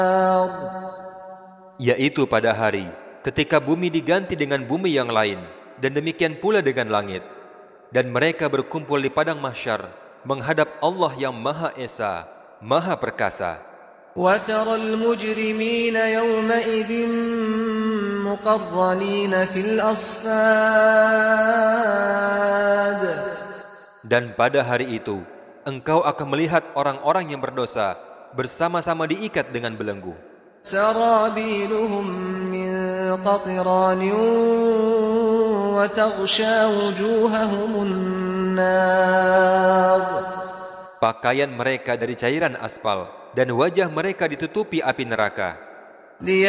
yaitu pada hari ketika bumi diganti dengan bumi yang lain, dan demikian pula dengan langit, dan mereka berkumpul di padang mahsyar menghadap Allah yang Maha Esa, Maha Perkasa. وَتَرَى الْمُجْرِمِينَ يَوْمَئِذٍ مُقَرَّنِينَ فِي الْأَصْفَادِ. Dan pada hari itu engkau akan melihat orang-orang yang berdosa bersama-sama diikat dengan belenggu. سَرَابِيلُهُم مِّن قَطِرَانٍ وَتَغْشَى وُجُوهَهُمُ النَّارُ. Pakaian mereka dari cairan aspal, dan wajah mereka ditutupi api neraka.